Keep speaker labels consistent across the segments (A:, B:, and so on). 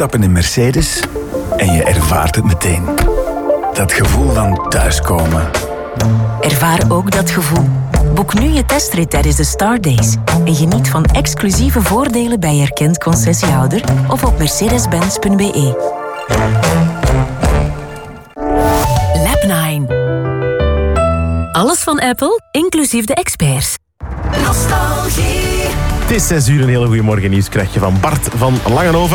A: stappen in Mercedes en je ervaart het meteen. Dat gevoel van thuiskomen.
B: Ervaar ook dat gevoel. Boek nu je testrit tijdens de Start Days en geniet van exclusieve voordelen bij je erkend concessiehouder of op mercedes-benz.be. Lab 9. Alles van Apple, inclusief de experts.
C: Nostalgie.
D: Het is 6 uur, een hele goede morgen nieuws krijg je van Bart van Langenhoven.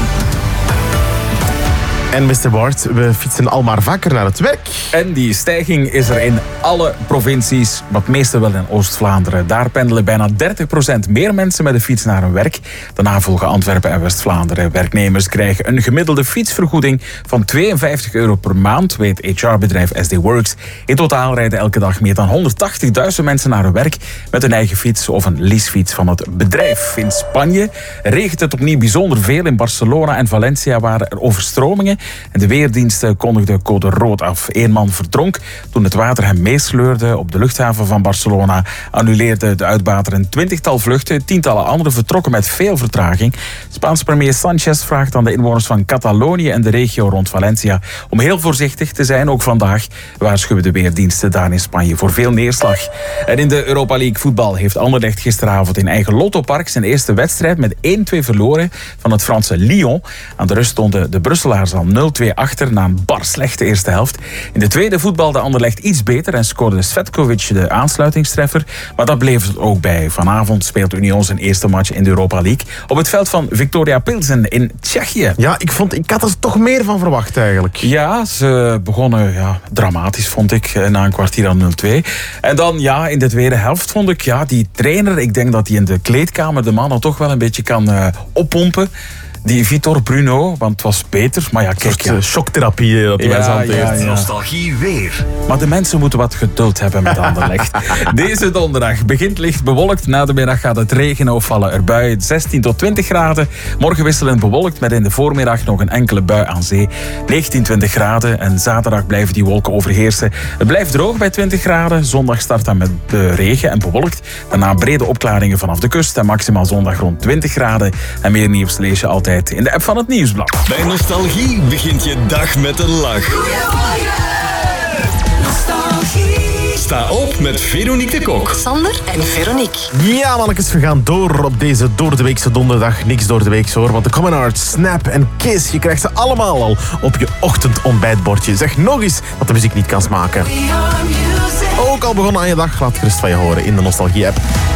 D: En Mr. Bart, we fietsen al maar vaker naar het werk.
E: En die stijging is er in alle provincies, maar het meeste wel in Oost-Vlaanderen. Daar pendelen bijna 30% meer mensen met de fiets naar hun werk. Daarna volgen Antwerpen en West-Vlaanderen. Werknemers krijgen een gemiddelde fietsvergoeding van €52 per maand, weet HR-bedrijf SD Works. In totaal rijden elke dag meer dan 180.000 mensen naar hun werk met hun eigen fiets of een leasefiets van het bedrijf. In Spanje regent het opnieuw bijzonder veel. In Barcelona en Valencia waren er overstromingen. En de weerdiensten kondigden code rood af. 1 man verdronk toen het water hem meesleurde op de luchthaven van Barcelona. Annuleerde de uitbater een 20-tal vluchten. Tientallen anderen vertrokken met veel vertraging. Spaanse premier Sanchez vraagt aan de inwoners van Catalonië en de regio rond Valencia om heel voorzichtig te zijn. Ook vandaag waarschuwen de weerdiensten daar in Spanje voor veel neerslag. En in de Europa League voetbal heeft Anderlecht gisteravond in eigen Lottopark zijn eerste wedstrijd met 1-2 verloren van het Franse Lyon. Aan de rust stonden de Brusselaars al 0-2 achter na een bar slechte eerste helft. In de tweede voetbalde Anderlecht iets beter en scoorde Svetkovic de aansluitingstreffer. Maar dat bleef het ook bij. Vanavond speelt Union zijn eerste match in de Europa League op het veld van Viktoria Pilsen in Tsjechië.
D: Ja, ik had er toch meer van verwacht eigenlijk.
E: Ja, ze begonnen dramatisch, vond ik, na een kwartier aan 0-2. En dan, in de tweede helft vond ik, die trainer, ik denk dat hij in de kleedkamer de mannen toch wel een beetje kan oppompen. Die Vitor Bruno, want het was beter. Maar kijk,
D: shocktherapie dat hij mensen hanteert.
A: Nostalgie weer.
E: Maar de mensen moeten wat geduld hebben met Anderlecht. Deze donderdag begint licht bewolkt. Na de middag gaat het regenen of vallen er buien. 16 tot 20 graden. Morgen wisselend bewolkt met in de voormiddag nog een enkele bui aan zee. 19, 20 graden. En zaterdag blijven die wolken overheersen. Het blijft droog bij 20 graden. Zondag start dan met regen en bewolkt. Daarna brede opklaringen vanaf de kust. En maximaal zondag rond 20 graden. En meer nieuws lees je altijd in de app van het Nieuwsblad.
C: Bij Nostalgie begint je dag met een lach. Nostalgie. Sta op met Veronique de Kok.
B: Sander en Veronique.
D: Ja, mannetjes, we gaan door op deze doordeweekse donderdag. Niks door de week hoor, want de Common Arts, Snap en Kiss, je krijgt ze allemaal al op je ochtendontbijtbordje. Zeg nog eens dat de muziek niet kan smaken. Ook al begonnen aan je dag, laat gerust van je horen in de Nostalgie-app.